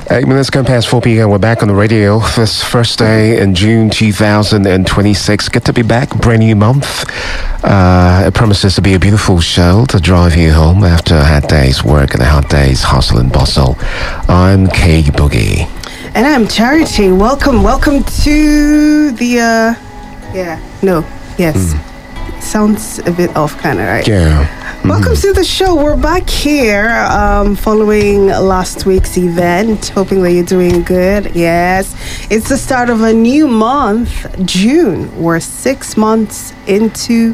8 minutes gone past 4 p.m. We're back on the radio this first day in June 2026. Good to be back. Brand new month. It promises to be a beautiful show to drive you home after a hot day's work and a hot day's hustle and bustle. I'm K Boogie. And I'm Charity. Welcome to the, Sounds a bit off, kind of, right? Yeah. Welcome to the show. We're back here following last week's event. Hoping that you're doing good. Yes. It's the start of a new month, June. We're 6 months into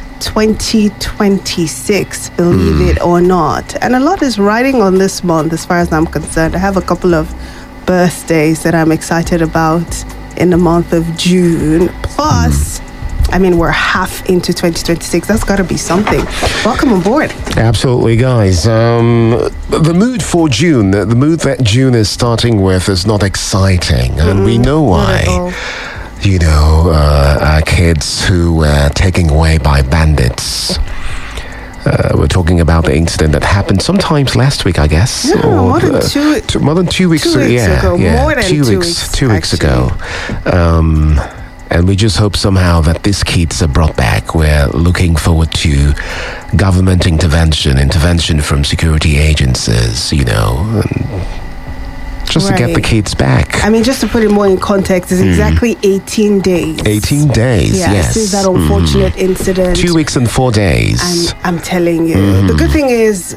2026, believe it or not. And a lot is riding on this month as far as I'm concerned. I have a couple of birthdays that I'm excited about in the month of June. Plus, we're half into 2026. That's got to be something. Welcome on board. Absolutely, guys. The mood for June, the mood that June is starting with is not exciting. And we know why. Our kids who were taken away by bandits. We're talking about the incident that happened sometimes last week, I guess. Yeah, more than 2 weeks ago. More than 2 weeks. 2 weeks ago. And we just hope somehow that these kids are brought back. We're looking forward to government intervention from security agencies, just to get the kids back. Just to put it more in context, it's exactly 18 days. 18 days, yes. Since that unfortunate incident. 2 weeks and 4 days. And I'm telling you, the good thing is,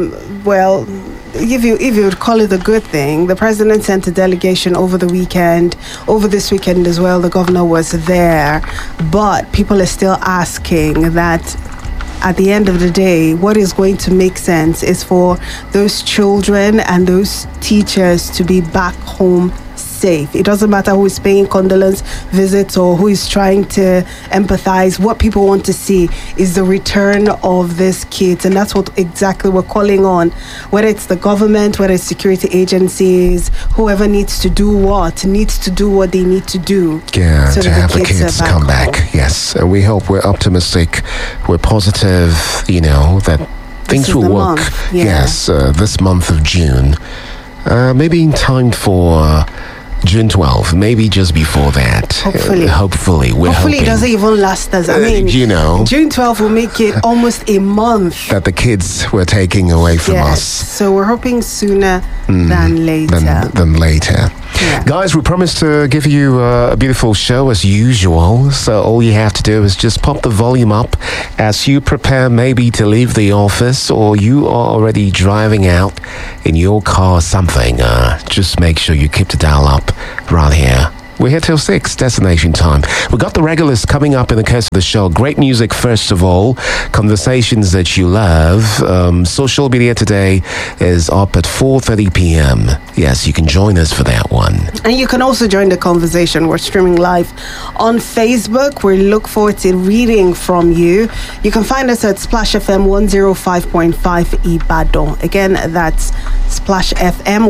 if you would call it a good thing, the president sent a delegation over this weekend as well. The governor was there, but people are still asking that at the end of the day, what is going to make sense is for those children and those teachers to be back home safe. It doesn't matter who is paying condolence visits or who is trying to empathize. What people want to see is the return of these kids, and that's what exactly we're calling on. Whether it's the government, whether it's security agencies, whoever needs to do what they need to do. Yeah, so to have the kids come back. Yes, and we hope, we're optimistic, we're positive, that things will work. Yes, this month of June. Maybe in time for June 12th, maybe just before that. Hopefully. We're hoping it doesn't even last us. June 12th will make it almost a month that the kids were taking away from us. So we're hoping sooner than later. Yeah. Guys, we promised to give you a beautiful show as usual. So all you have to do is just pop the volume up as you prepare maybe to leave the office, or you are already driving out in your car or something. Just make sure you keep the dial up right here. We're here till 6, destination time. We got the regulars coming up in the course of the show. Great music, first of all. Conversations that you love. Social media today is up at 4:30 p.m. Yes, you can join us for that one. And you can also join the conversation. We're streaming live on Facebook. We look forward to reading from you. You can find us at Splash FM 105.5 Ibadan. Again, that's Splash FM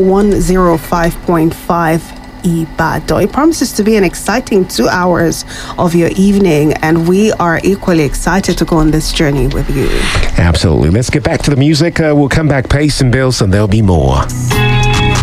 105.5 Ibadan. It promises to be an exciting 2 hours of your evening, and we are equally excited to go on this journey with you. Absolutely. Let's get back to the music. We'll come back, pay some bills, and there'll be more.